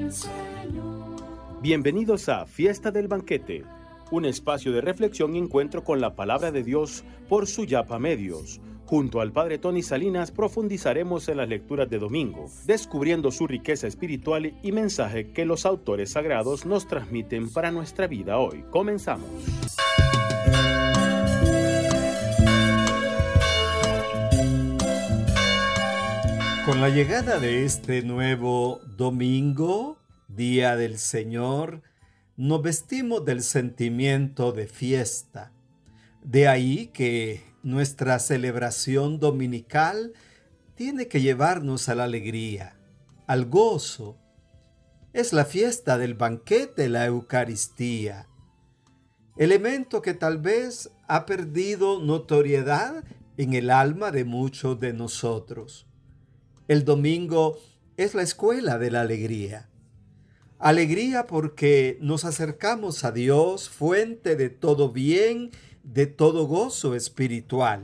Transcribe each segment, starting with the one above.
del Señor. Bienvenidos a Fiesta del Banquete, un espacio de reflexión y encuentro con la palabra de Dios por Suyapa Medios. Junto al Padre Tony Salinas profundizaremos en las lecturas de domingo, descubriendo su riqueza espiritual y mensaje que los autores sagrados nos transmiten para nuestra vida hoy. Comenzamos. Con la llegada de este nuevo domingo, Día del Señor, nos vestimos del sentimiento de fiesta. De ahí que nuestra celebración dominical tiene que llevarnos a la alegría, al gozo. Es la fiesta del banquete, la Eucaristía, elemento que tal vez ha perdido notoriedad en el alma de muchos de nosotros. El domingo es la escuela de la alegría. Alegría porque nos acercamos a Dios, fuente de todo bien, de todo gozo espiritual.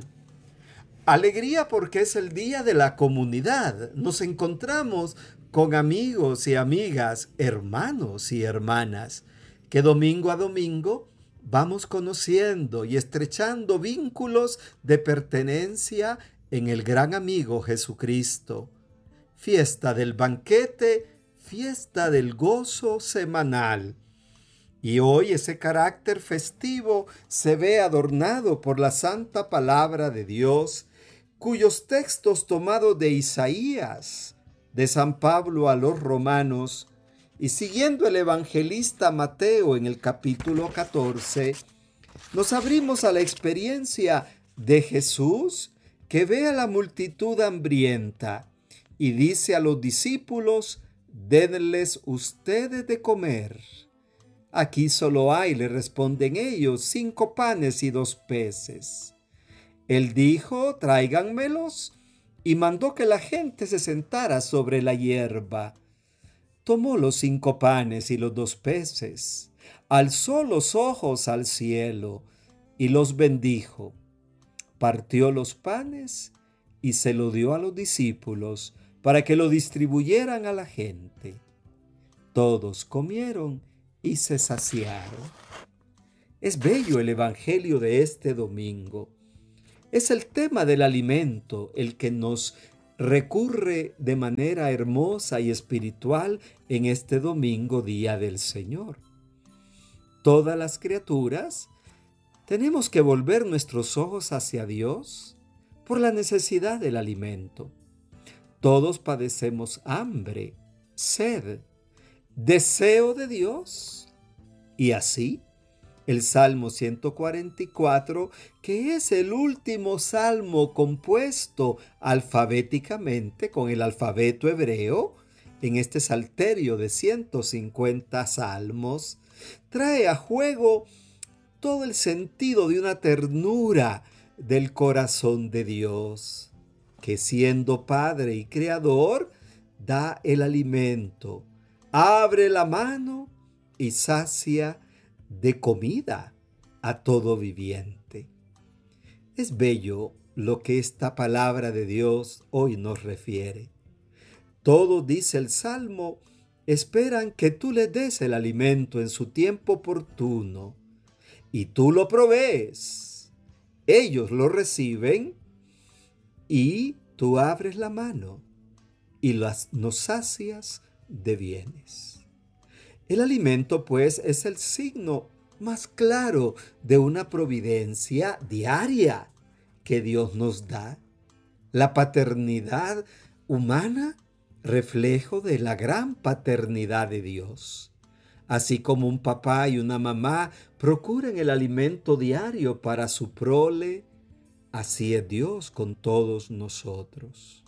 Alegría porque es el día de la comunidad. Nos encontramos con amigos y amigas, hermanos y hermanas, que domingo a domingo vamos conociendo y estrechando vínculos de pertenencia en el gran amigo Jesucristo. Fiesta del banquete, fiesta del gozo semanal. Y hoy ese carácter festivo se ve adornado por la santa palabra de Dios, cuyos textos tomados de Isaías, de San Pablo a los Romanos, y siguiendo el evangelista Mateo en el capítulo 14, nos abrimos a la experiencia de Jesús que ve a la multitud hambrienta y dice a los discípulos: denles ustedes de comer. Aquí solo hay, le responden ellos, 5 panes y 2 peces. Él dijo: tráiganmelos, y mandó que la gente se sentara sobre la hierba. Tomó los 5 panes y los 2 peces, alzó los ojos al cielo y los bendijo. Partió los panes y se lo dio a los discípulos para que lo distribuyeran a la gente. Todos comieron y se saciaron. Es bello el evangelio de este domingo. Es el tema del alimento el que nos recurre de manera hermosa y espiritual en este domingo, Día del Señor. Todas las criaturas tenemos que volver nuestros ojos hacia Dios por la necesidad del alimento. Todos padecemos hambre, sed, deseo de Dios. Y así, el Salmo 144, que es el último salmo compuesto alfabéticamente con el alfabeto hebreo, en este salterio de 150 salmos, trae a juego todo el sentido de una ternura del corazón de Dios, que siendo Padre y Creador, da el alimento, abre la mano y sacia de comida a todo viviente. Es bello lo que esta palabra de Dios hoy nos refiere. Todos, dice el Salmo, esperan que tú les des el alimento en su tiempo oportuno, y tú lo provees. Ellos lo reciben y tú abres la mano y nos sacias de bienes. El alimento, pues, es el signo más claro de una providencia diaria que Dios nos da. La paternidad humana, reflejo de la gran paternidad de Dios. Así como un papá y una mamá procuran el alimento diario para su prole, así es Dios con todos nosotros.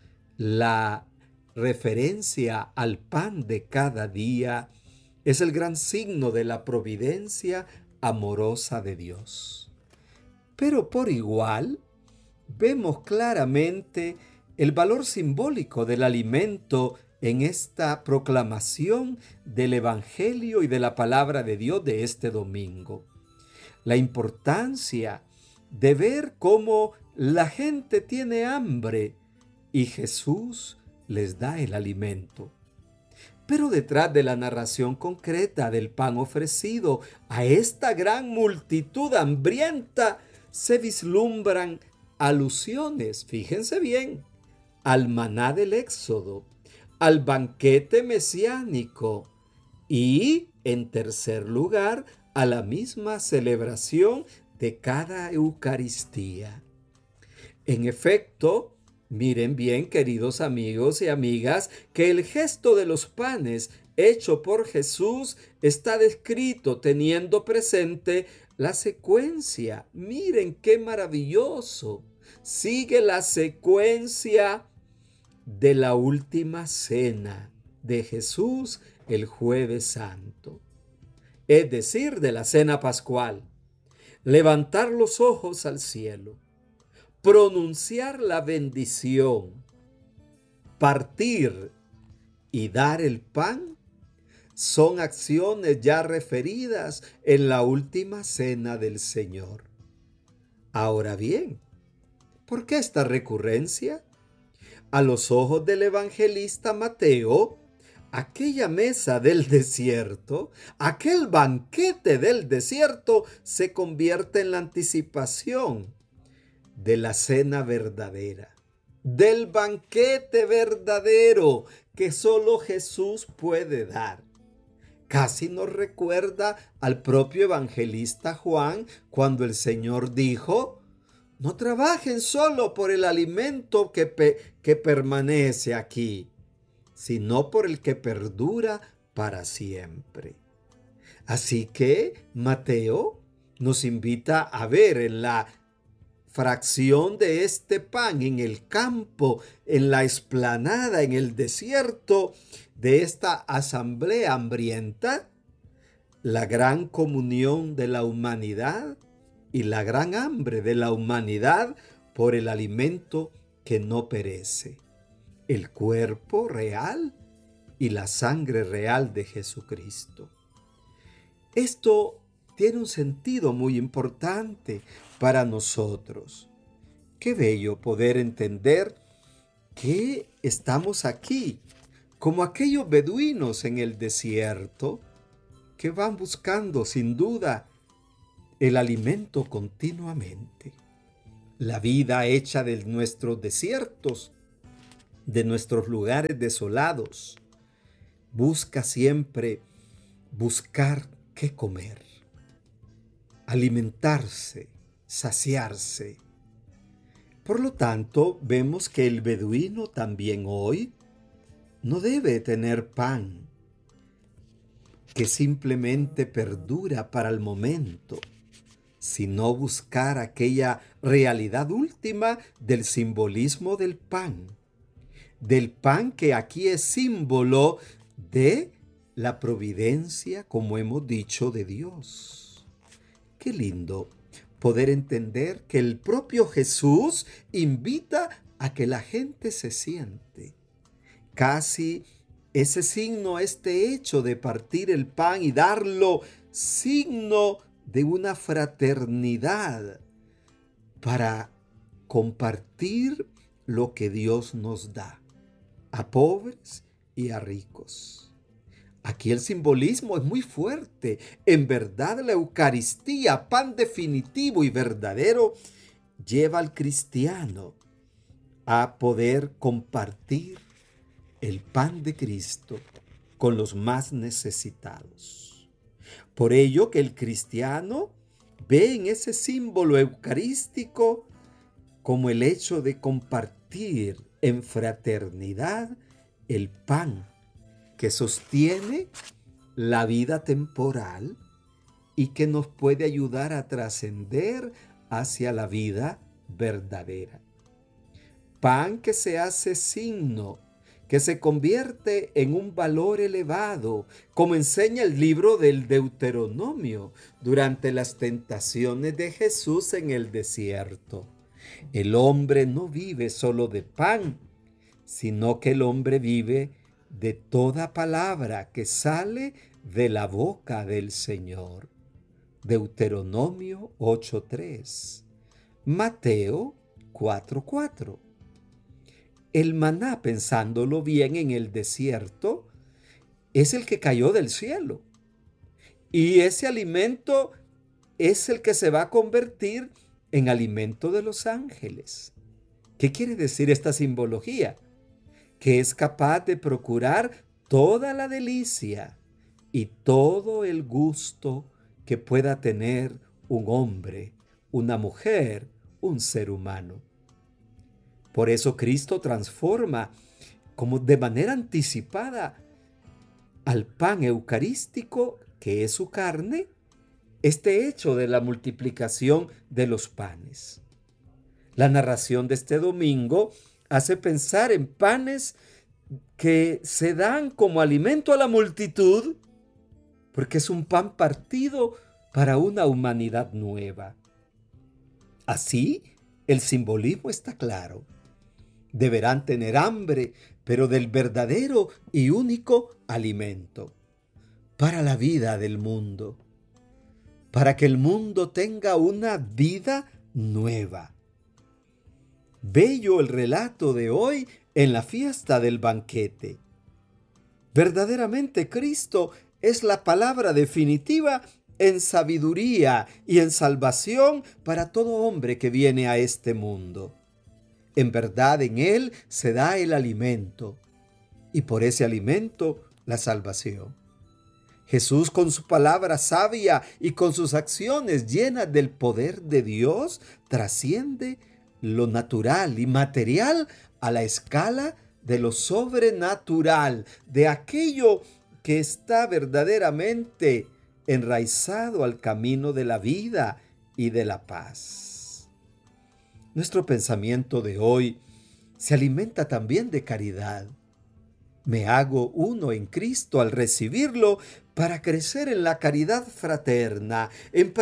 La referencia al pan de cada día es el gran signo de la providencia amorosa de Dios. Pero por igual, vemos claramente el valor simbólico del alimento en esta proclamación del Evangelio y de la palabra de Dios de este domingo. La importancia de ver cómo la gente tiene hambre y Jesús les da el alimento. Pero detrás de la narración concreta del pan ofrecido a esta gran multitud hambrienta se vislumbran alusiones, fíjense bien, al maná del Éxodo, al banquete mesiánico y, en tercer lugar, a la misma celebración de cada Eucaristía. En efecto, miren bien, queridos amigos y amigas, que el gesto de los panes hecho por Jesús está descrito teniendo presente la secuencia. Miren qué maravilloso. Sigue la secuencia de la última cena de Jesús el Jueves Santo, es decir, de la cena pascual. Levantar los ojos al cielo, pronunciar la bendición, partir y dar el pan son acciones ya referidas en la última cena del Señor. Ahora bien, ¿por qué esta recurrencia? A los ojos del evangelista Mateo, aquella mesa del desierto, aquel banquete del desierto se convierte en la anticipación de la cena verdadera, del banquete verdadero que solo Jesús puede dar. Casi nos recuerda al propio evangelista Juan cuando el Señor dijo: no trabajen solo por el alimento que permanece aquí, sino por el que perdura para siempre. Así que Mateo nos invita a ver en la fracción de este pan en el campo, en la explanada, en el desierto de esta asamblea hambrienta, la gran comunión de la humanidad y la gran hambre de la humanidad por el alimento que no perece, el cuerpo real y la sangre real de Jesucristo. Esto tiene un sentido muy importante para nosotros. Qué bello poder entender que estamos aquí, como aquellos beduinos en el desierto, que van buscando sin duda el alimento continuamente. La vida hecha de nuestros desiertos, de nuestros lugares desolados, busca siempre buscar qué comer, alimentarse, saciarse. Por lo tanto, vemos que el beduino también hoy no debe tener pan que simplemente perdura para el momento, sino buscar aquella realidad última del simbolismo del pan que aquí es símbolo de la providencia, como hemos dicho, de Dios. Qué lindo poder entender que el propio Jesús invita a que la gente se siente. Casi ese signo, este hecho de partir el pan y darlo, signo de una fraternidad para compartir lo que Dios nos da a pobres y a ricos. Aquí el simbolismo es muy fuerte. En verdad, la Eucaristía, pan definitivo y verdadero, lleva al cristiano a poder compartir el pan de Cristo con los más necesitados. Por ello que el cristiano ve en ese símbolo eucarístico como el hecho de compartir en fraternidad el pan que sostiene la vida temporal y que nos puede ayudar a trascender hacia la vida verdadera. Pan que se hace signo, que se convierte en un valor elevado, como enseña el libro del Deuteronomio durante las tentaciones de Jesús en el desierto. El hombre no vive solo de pan, sino que el hombre vive de toda palabra que sale de la boca del Señor. Deuteronomio 8:3. Mateo 4:4. El maná, pensándolo bien en el desierto, es el que cayó del cielo. Y ese alimento es el que se va a convertir en alimento de los ángeles. ¿Qué quiere decir esta simbología? Que es capaz de procurar toda la delicia y todo el gusto que pueda tener un hombre, una mujer, un ser humano. Por eso Cristo transforma como de manera anticipada al pan eucarístico, que es su carne, este hecho de la multiplicación de los panes. La narración de este domingo hace pensar en panes que se dan como alimento a la multitud, porque es un pan partido para una humanidad nueva. Así, el simbolismo está claro. Deberán tener hambre, pero del verdadero y único alimento, para la vida del mundo, para que el mundo tenga una vida nueva. Bello el relato de hoy en la fiesta del banquete. Verdaderamente Cristo es la palabra definitiva en sabiduría y en salvación para todo hombre que viene a este mundo. En verdad en Él se da el alimento y por ese alimento la salvación. Jesús con su palabra sabia y con sus acciones llenas del poder de Dios trasciende lo natural y material a la escala de lo sobrenatural, de aquello que está verdaderamente enraizado al camino de la vida y de la paz. Nuestro pensamiento de hoy se alimenta también de caridad. Me hago uno en Cristo al recibirlo para crecer en la caridad fraterna, en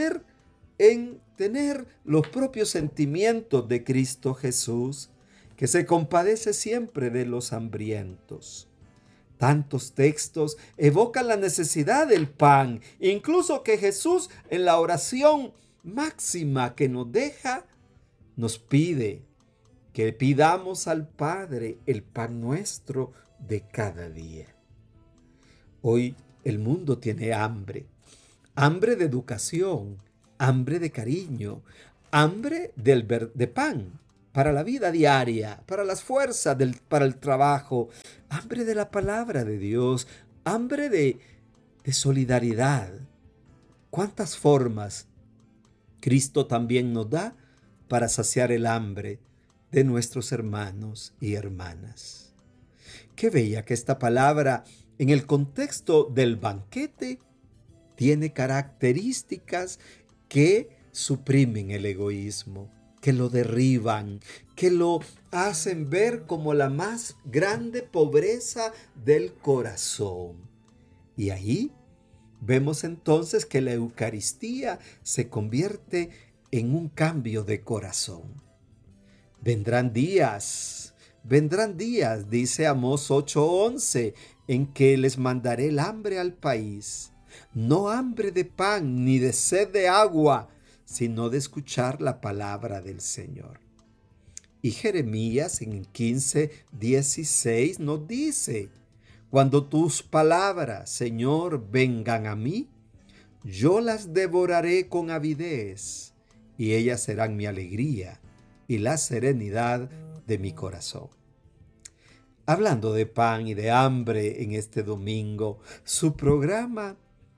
tener los propios sentimientos de Cristo Jesús, que se compadece siempre de los hambrientos. Tantos textos evocan la necesidad del pan, incluso que Jesús en la oración máxima que nos deja, nos pide que pidamos al Padre el pan nuestro de cada día. Hoy el mundo tiene hambre, hambre de educación, hambre de cariño, hambre de pan para la vida diaria, para las fuerzas, para el trabajo, hambre de la palabra de Dios, hambre de solidaridad. ¿Cuántas formas Cristo también nos da para saciar el hambre de nuestros hermanos y hermanas? Qué bella que esta palabra, en el contexto del banquete, tiene características que suprimen el egoísmo, que lo derriban, que lo hacen ver como la más grande pobreza del corazón. Y ahí vemos entonces que la Eucaristía se convierte en un cambio de corazón. Vendrán días, dice Amós 8:11, en que les mandaré el hambre al país. No hambre de pan ni de sed de agua, sino de escuchar la palabra del Señor. Y Jeremías en 15:16 nos dice: cuando tus palabras, Señor, vengan a mí, yo las devoraré con avidez, y ellas serán mi alegría y la serenidad de mi corazón. Hablando de pan y de hambre en este domingo, su programa,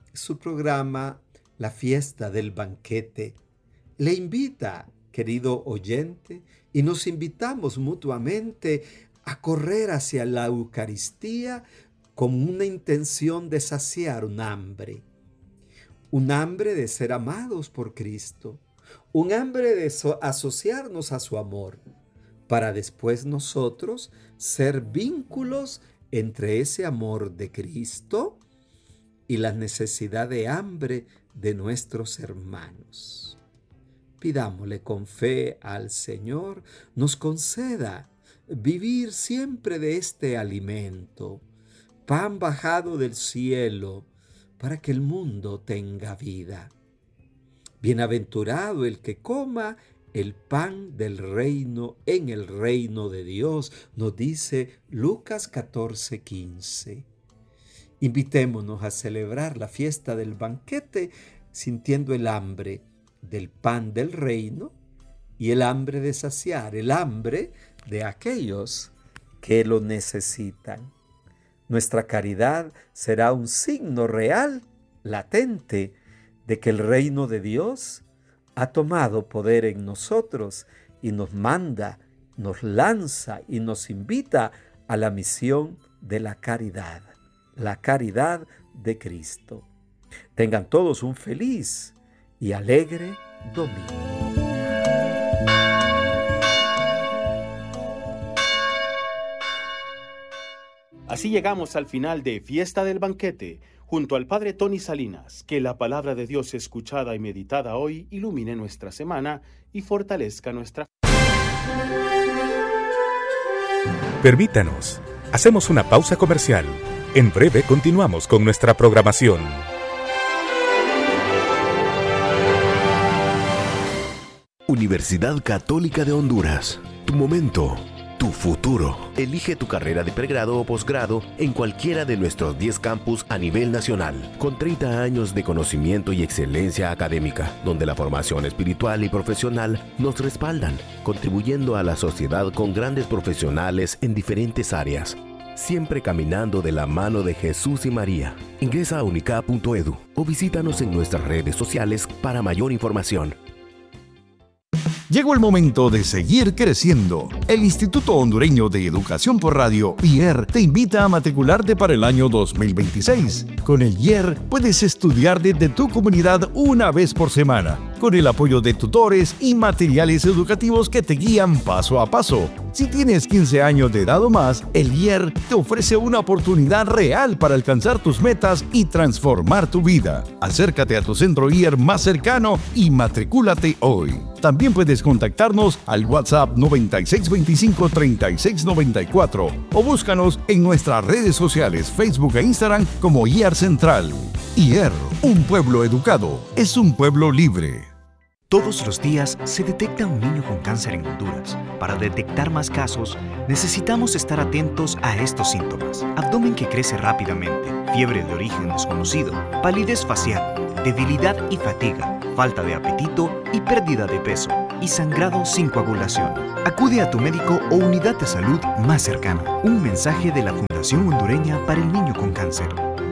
la fiesta del banquete, le invita, querido oyente, y nos invitamos mutuamente a correr hacia la Eucaristía con una intención de saciar un hambre de ser amados por Cristo, un hambre de asociarnos a su amor, para después nosotros ser vínculos entre ese amor de Cristo y la necesidad de hambre de nuestros hermanos. Pidámosle con fe al Señor nos conceda vivir siempre de este alimento, pan bajado del cielo, para que el mundo tenga vida. Bienaventurado el que coma el pan del reino en el reino de Dios, nos dice Lucas 14:15. Invitémonos a celebrar la fiesta del banquete sintiendo el hambre del pan del reino y el hambre de saciar, el hambre de aquellos que lo necesitan. Nuestra caridad será un signo real, latente, de que el reino de Dios ha tomado poder en nosotros y nos manda, nos lanza y nos invita a la misión de la caridad de Cristo. Tengan todos un feliz y alegre domingo. Así llegamos al final de Fiesta del Banquete, junto al Padre Tony Salinas. Que la palabra de Dios escuchada y meditada hoy ilumine nuestra semana y fortalezca nuestra fe. Permítanos, hacemos una pausa comercial. En breve continuamos con nuestra programación. Universidad Católica de Honduras. Tu momento, tu futuro. Elige tu carrera de pregrado o posgrado en cualquiera de nuestros 10 campus a nivel nacional, con 30 años de conocimiento y excelencia académica, donde la formación espiritual y profesional nos respaldan, contribuyendo a la sociedad con grandes profesionales en diferentes áreas, siempre caminando de la mano de Jesús y María. Ingresa a unicap.edu o visítanos en nuestras redes sociales para mayor información. Llegó el momento de seguir creciendo. El Instituto Hondureño de Educación por Radio, IER, te invita a matricularte para el año 2026. Con el IER puedes estudiar desde tu comunidad una vez por semana, con el apoyo de tutores y materiales educativos que te guían paso a paso. Si tienes 15 años de edad o más, el IER te ofrece una oportunidad real para alcanzar tus metas y transformar tu vida. Acércate a tu centro IER más cercano y matricúlate hoy. También puedes contactarnos al WhatsApp 9625-3694 o búscanos en nuestras redes sociales Facebook e Instagram como IER Central. IER, un pueblo educado, es un pueblo libre. Todos los días se detecta un niño con cáncer en Honduras. Para detectar más casos, necesitamos estar atentos a estos síntomas: abdomen que crece rápidamente, fiebre de origen desconocido, palidez facial, debilidad y fatiga, falta de apetito y pérdida de peso, y sangrado sin coagulación. Acude a tu médico o unidad de salud más cercana. Un mensaje de la Fundación Hondureña para el Niño con Cáncer.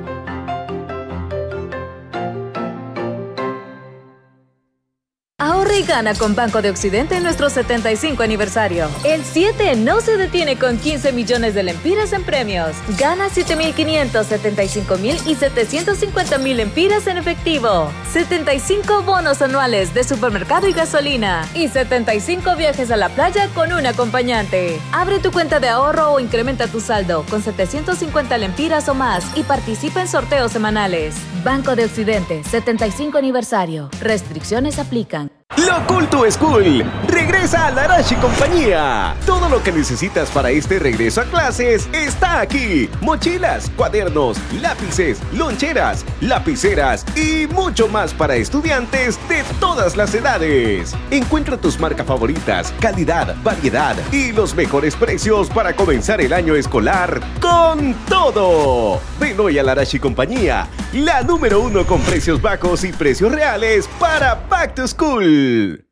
Ahorra y gana con Banco de Occidente en nuestro 75 aniversario. El 7 no se detiene con 15 millones de lempiras en premios. Gana 7.500, 75.000 y 750.000 lempiras en efectivo. 75 bonos anuales de supermercado y gasolina. Y 75 viajes a la playa con un acompañante. Abre tu cuenta de ahorro o incrementa tu saldo con 750 lempiras o más y participa en sorteos semanales. Banco de Occidente, 75 aniversario. Restricciones aplican. Lo Cool to School regresa a Larache y compañía. Todo lo que necesitas para este regreso a clases está aquí: mochilas, cuadernos, lápices, loncheras, lapiceras y mucho más para estudiantes de todas las edades. Encuentra tus marcas favoritas, calidad, variedad y los mejores precios para comenzar el año escolar con todo. Ven hoy a Larache y compañía, la número 1 con precios bajos y precios reales para Back to School.